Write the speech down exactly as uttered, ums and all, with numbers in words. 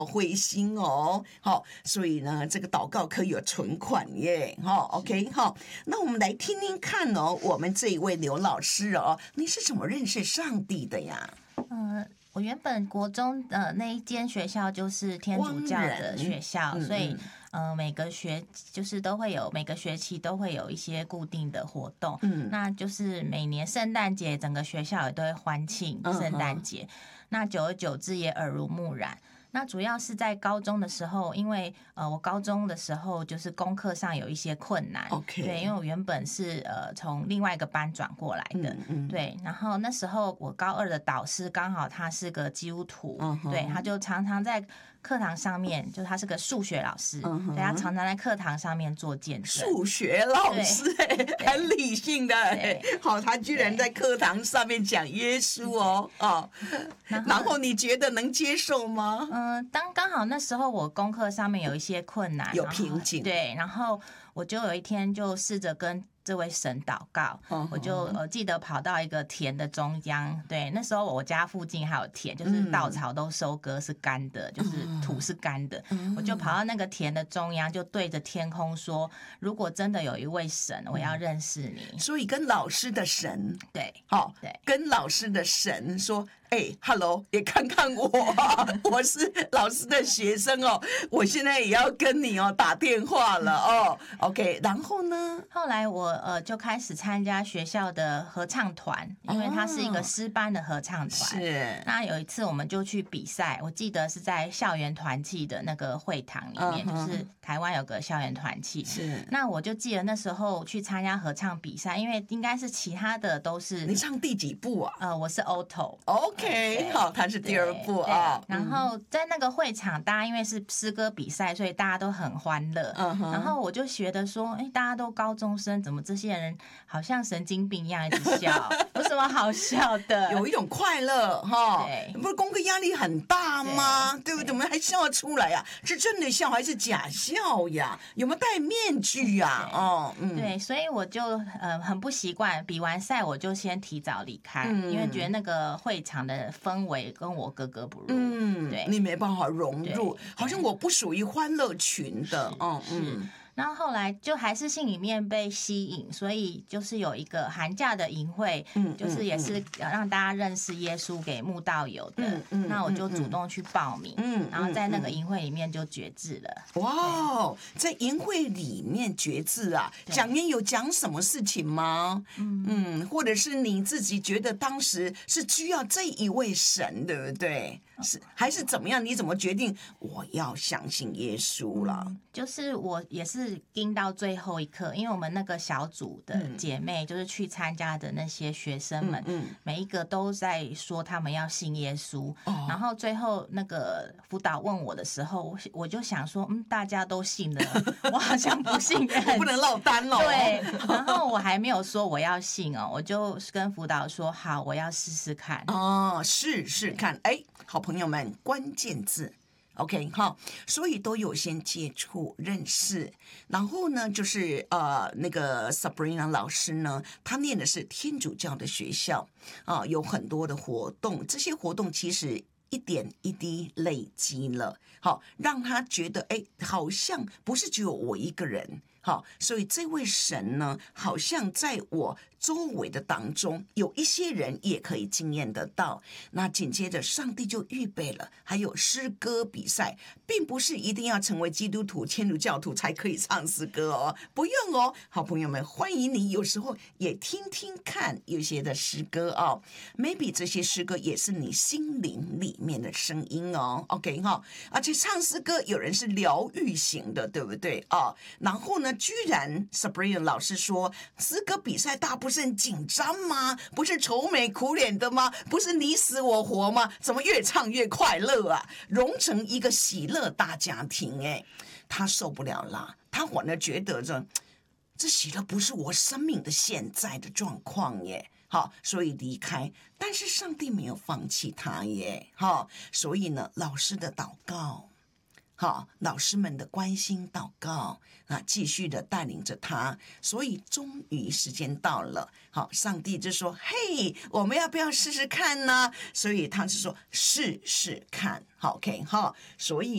灰心哦。好，所以呢，这个祷告可以有存款耶。哈 ，OK 哈。那我们来听听看哦，我们这一位刘老师哦，你是怎么认识上帝的呀？ 嗯，我原本国中的那一间学校就是天主教的学校， 嗯嗯、 所以呃每个学就是都会有每个学期都会有一些固定的活动，嗯，那就是每年圣诞节整个学校也都会欢庆圣诞节，嗯、那久而久之也耳濡目染。那主要是在高中的时候，因为呃，我高中的时候就是功课上有一些困难， okay. 对，因为我原本是呃从另外一个班转过来的，嗯嗯对，然后那时候我高二的导师刚好他是个基督徒，嗯、对，他就常常在课堂上面，就他是个数学老师，嗯、对，他常常在课堂上面做见证。 数学老师哎、欸，很理性的哎、欸，好，他居然在课堂上面讲耶稣哦，哦，然后, 然后你觉得能接受吗？ 嗯，当刚好那时候我功课上面有一些困难， 有瓶颈， 对，然后我就有一天就试着跟这位神祷告，嗯、我就呃记得跑到一个田的中央，对，那时候我家附近还有田，就是稻草都收割是干的，嗯、就是土是干的，嗯、我就跑到那个田的中央，就对着天空说：如果真的有一位神，我要认识你。 所以跟老师的神， 对， 好、哦，对，跟老师的神说。哎、欸、，Hello， 也看看我、啊，我是老师的学生哦，我现在也要跟你哦打电话了哦。OK， 然后呢？ 后来我呃就开始参加学校的合唱团，因为它是一个诗班的合唱团。 是、哦。 那有一次我们就去比赛，我记得是在校园团契的那个会堂里面， uh-huh. 就是台湾有个校园团契。 是。 那我就记得那时候去参加合唱比赛，因为应该是其他的都是。 你唱第几部啊？ 呃，我是 alto。 OK。OK， 好，他是第二部啊。 然后在那个会场，大家因为是诗歌比赛，所以大家都很欢乐。嗯、然后我就觉得说，哎，大家都高中生，怎么这些人好像神经病一样一直笑？有什么好笑的？ 有一种快乐哈。对，不是功课压力很大吗？ 对, 对不对？怎么还笑得出来呀、啊？是真的笑还是假笑呀？有没有戴面具呀、啊？哦， 嗯，对，所以我就呃很不习惯。比完赛我就先提早离开，嗯、因为觉得那个会场的氛围跟我格格不入， 嗯，对，你没办法融入，好像我不属于欢乐群的，嗯嗯。 然后后来就还是心里面被吸引，所以就是有一个寒假的营会，嗯，就是也是让大家认识耶稣给慕道友的，嗯嗯，那我就主动去报名，嗯，然后在那个营会里面就决志了。 哇，在营会里面决志啊，讲员有讲什么事情吗？嗯嗯，或者是你自己觉得当时是需要这一位神，对不对？是还是怎么样？你怎么决定我要相信耶稣了？ 嗯、就是我也是盯到最后一刻，因为我们那个小组的姐妹，就是去参加的那些学生们，嗯嗯、每一个都在说他们要信耶稣。哦、然后最后那个辅导问我的时候，我我就想说，嗯，大家都信了，我好像不信， 我不能落单了。 对，然后我还没有说我要信哦，我就跟辅导说，好，我要试试看。 哦，试试看，哎，好朋友们，关键字。OK 哈，所以都有先接触认识，然后呢，就是呃那个 Sabrina 老师呢，她念的是天主教的学校啊，有很多的活动，这些活动其实一点一滴累积了，好，让他觉得哎，好像不是只有我一个人。好，所以这位神呢，好像在我周围的当中，有一些人也可以经验得到。那紧接着，上帝就预备了，还有诗歌比赛，并不是一定要成为基督徒、天主教徒才可以唱诗歌哦，不用哦。好朋友们，欢迎你，有时候也听听看有些的诗歌哦 ，maybe 这些诗歌也是你心灵里面的声音哦。OK 哈，而且唱诗歌有人是疗愈型的，对不对啊？然后呢？居然 Sabrina 老师说诗歌比赛大家不是很紧张吗？不是愁眉苦脸的吗？不是你死我活吗？怎么越唱越快乐啊？融成一个喜乐大家庭。哎，他受不了啦，他反而觉得这这喜乐不是我生命的现在的状况耶。好，所以离开，但是上帝没有放弃他耶。好，所以呢，老师的祷告，好，老师们的关心祷告啊，继续的带领着他，所以终于时间到了，好，上帝就说：“嘿，我们要不要试试看呢？”所以他是说试试看，好 ，OK 哈，所以。